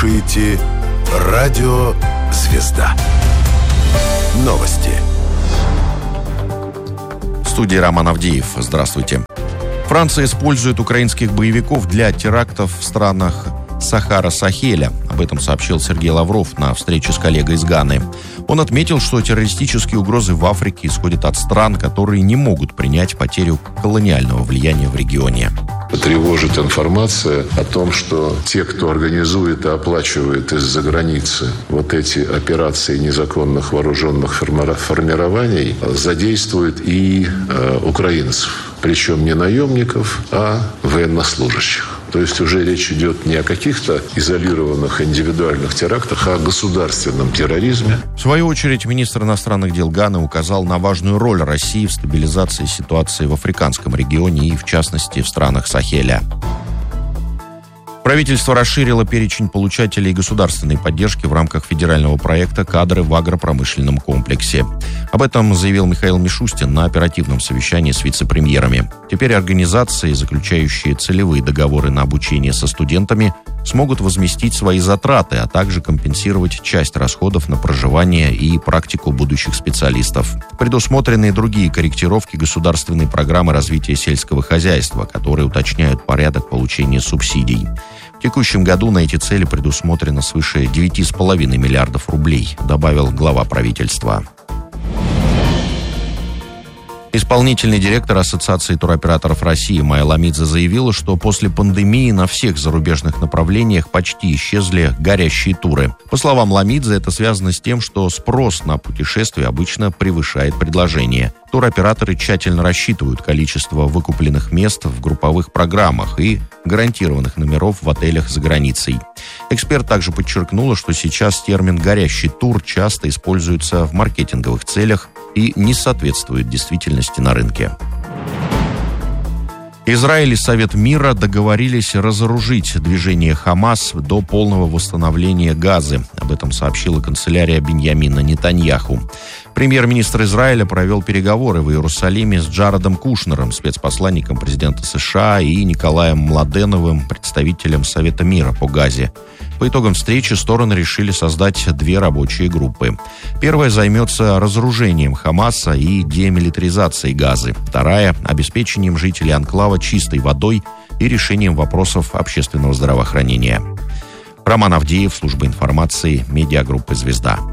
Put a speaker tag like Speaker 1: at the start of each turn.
Speaker 1: слушаете «Радио Звезда». Новости.
Speaker 2: В студии Роман Авдеев. Здравствуйте. Франция использует украинских боевиков для терактов в странах Сахара-Сахеля. Об этом сообщил Сергей Лавров на встрече с коллегой из Ганы. Он отметил, что террористические угрозы в Африке исходят от стран, которые не могут принять потерю колониального влияния в регионе.
Speaker 3: Тревожит информация о том, что те, кто организует и оплачивает из-за границы вот эти операции незаконных вооруженных формирований, задействуют и украинцев. Причем не наемников, а военнослужащих. То есть уже речь идет не о каких-то изолированных индивидуальных терактах, а о государственном терроризме.
Speaker 2: В свою очередь, министр иностранных дел Ганы указал на важную роль России в стабилизации ситуации в африканском регионе и, в частности, в странах Сахеля. Правительство расширило перечень получателей государственной поддержки в рамках федерального проекта «Кадры в агропромышленном комплексе». Об этом заявил Михаил Мишустин на оперативном совещании с вице-премьерами. Теперь организации, заключающие целевые договоры на обучение со студентами, смогут возместить свои затраты, а также компенсировать часть расходов на проживание и практику будущих специалистов. Предусмотрены и другие корректировки государственной программы развития сельского хозяйства, которые уточняют порядок получения субсидий. В текущем году на эти цели предусмотрено свыше 9,5 миллиардов рублей, добавил глава правительства. Исполнительный директор Ассоциации туроператоров России Майя Ламидзе заявила, что после пандемии на всех зарубежных направлениях почти исчезли горящие туры. По словам Ламидзе, это связано с тем, что спрос на путешествия обычно превышает предложение. Туроператоры тщательно рассчитывают количество выкупленных мест в групповых программах и гарантированных номеров в отелях за границей. Эксперт также подчеркнула, что сейчас термин «горящий тур» часто используется в маркетинговых целях и не соответствует действительности на рынке. Израиль и Совет мира договорились разоружить движение «Хамас» до полного восстановления Газы. Об этом сообщила канцелярия Биньямина Нетаньяху. Премьер-министр Израиля провел переговоры в Иерусалиме с Джаредом Кушнером, спецпосланником президента США, и Николаем Младеновым, представителем Совета мира по Газе. По итогам встречи стороны решили создать две рабочие группы. Первая займется разоружением Хамаса и демилитаризацией Газы. Вторая – обеспечением жителей анклава чистой водой и решением вопросов общественного здравоохранения. Роман Авдеев, служба информации, медиагруппы «Звезда».